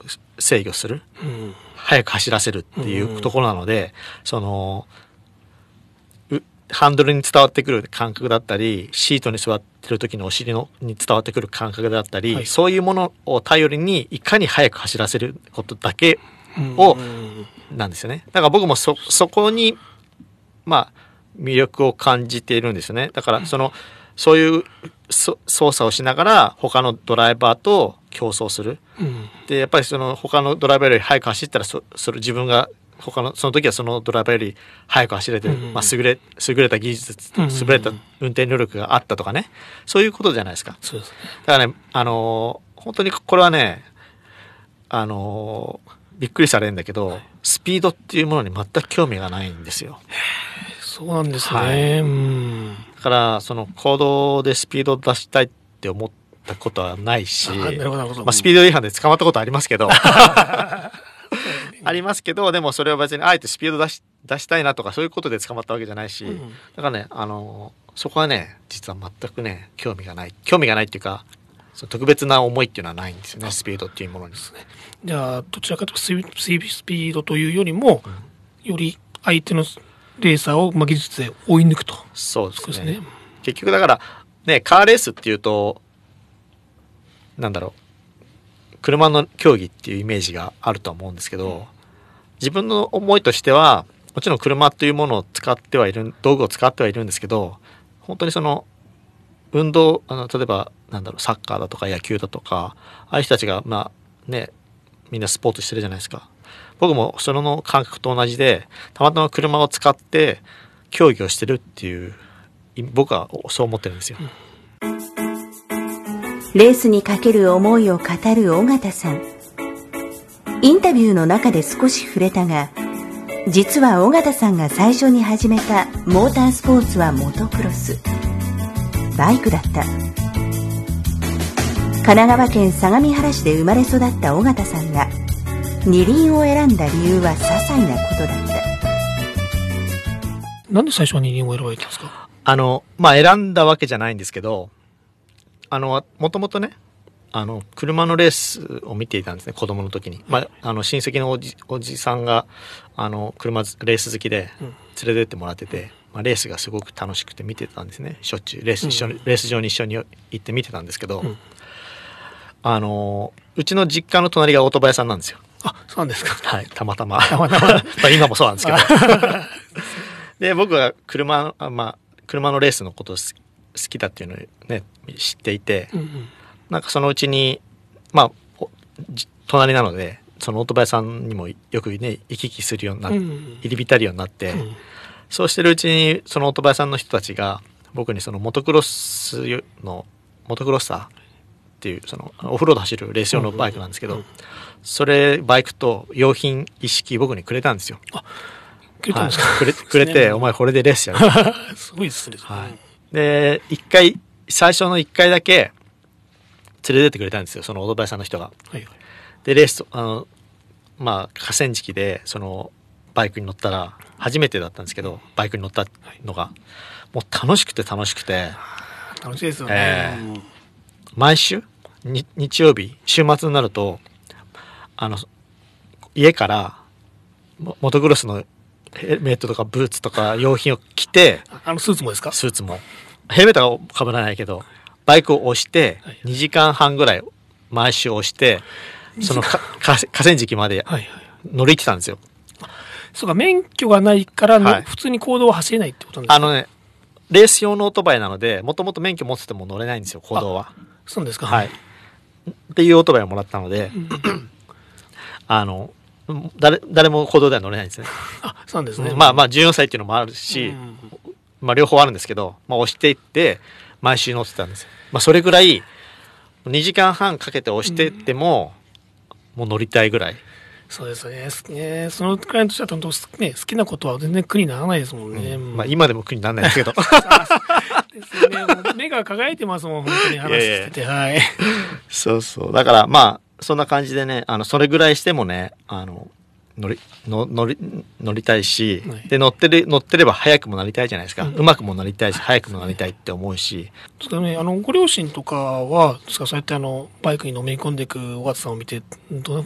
制御する、速く走らせるっていうところなので、ハンドルに伝わってくる感覚だったり、シートに座ってる時のお尻に伝わってくる感覚だったり、そういうものを頼りにいかに速く走らせることだけをなんですよね。だから僕もそこに魅力を感じているんですよね。だからそういう操作をしながら他のドライバーと競争する。でやっぱり他のドライバーより速く走ったら自分がその時はそのドライバーより速く走れて、優れた技術、優れた運転能力があったとかね、そういうことじゃないですか。 そうですね。 だからね、本当にこれはね、びっくりされるんだけど、スピードっていうものに全く興味がないんですよ。 そうなんですね。 だから公道でスピードを出したいって思ったことはないし、スピード違反で捕まったことありますけど。ありますけど、でもそれは別にあえてスピード出したいなとかそういうことで捕まったわけじゃないし、だからね、そこはね、実は全くね、興味がないっていうか、特別な思いっていうのはないんですよね、スピードっていうものにですね。 じゃあどちらかというとスピードというよりも、より相手のレーサーを技術で追い抜くと。 そうですね。結局だからね、カーレースっていうと車の競技っていうイメージがあると思うんですけど、自分の思いとしてはもちろん車というものを道具を使ってはいるんですけど、本当に運動、例えばサッカーだとか野球だとか、ああいう人たちがみんなスポーツしてるじゃないですか。僕もその感覚と同じで、たまたま車を使って競技をしてるっていう、僕はそう思ってるんですよ。 レースにかける思いを語る尾形さん。インタビューの中で少し触れたが、実は尾形さんが最初に始めたモータースポーツはモトクロス、バイクだった。神奈川県相模原市で生まれ育った尾形さんが二輪を選んだ理由は些細なことだった。 なんで最初は二輪を選ばれたんですか？ 選んだわけじゃないんですけど、もともとね、車のレースを見ていたんですね、子供の時に。親戚のおじさんが車レース好きで連れてってもらってて、レースがすごく楽しくて見てたんですね。しょっちゅうレース場に一緒に行って見てたんですけど、うちの実家の隣がオートバイ屋さんなんですよ。 あ、そうなんですか。 はい、たまたま今もそうなんですけどで僕が車のレースのことを好きだっていうのをね知っていて、そのうちに隣なのでそのオートバイ屋さんにもよくね行き来するようになって、入り浸るようになって、そうしてるうちにそのオートバイ屋さんの人たちが僕にモトクロッサーっていうオフロード走るレース用のバイクなんですけど、バイクと用品一式僕にくれたんですよ。 くれたんですか？ くれて、お前これでレースやる。 すごいですね。 で最初の1回だけ連れてってくれたんですよ、そのオートバイさんの人が。でレース河川敷でバイクに乗ったら初めてだったんですけど、バイクに乗ったのがもう楽しくて楽しくて、 楽しいですよね。 毎週日曜日週末になると家からモトクロスのヘルメットとかブーツとか用品を着て、 スーツもですか？スーツもヘルメットはかぶらないけどバイクを押して2時間半ぐらい毎週押して河川敷まで乗り行ってたんですよ。 そうか、免許がないから、普通に公道は走れないってことなんですか？ レース用のオートバイなので、もともと免許持ってても乗れないんですよ、公道は。 そうですか。 っていうオートバイをもらったので、誰も公道では乗れないんですね。 そうですね。 14歳っていうのもあるし、両方あるんですけど、押していって毎週乗ってたんですよ。それぐらい2時間半かけて押していっても、もう乗りたいぐらい。 そうですね。そのくらいの年だと本当好きなことは全然苦にならないですもんね。 今でも苦にならないですけど。 ですね。目が輝いてますもん、本当に話してて。 そう。だからそんな感じでね、それぐらいしてもね、乗りたいし、で乗ってれば速くもなりたいじゃないですか。うまくもなりたいし、速くもなりたいって思うし。 ですからね、ご両親とかはそうやってバイクにのめり込んでいく尾形さんを見て、